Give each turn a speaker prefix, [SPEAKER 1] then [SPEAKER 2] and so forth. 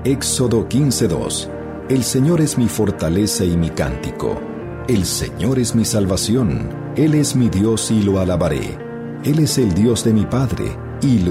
[SPEAKER 1] Éxodo 15:2. El Señor es mi fortaleza y mi cántico. El Señor es mi salvación. Él es mi Dios y lo alabaré. Él es el Dios de mi Padre, y lo